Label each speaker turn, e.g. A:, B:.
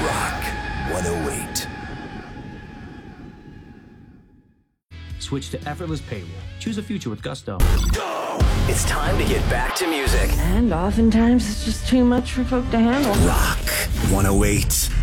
A: Rock 108.
B: Switch to effortless payroll. Choose a future with Gusto.
A: It's time to get back to music.
C: And oftentimes it's just too much for folk to handle.
A: Rock 108.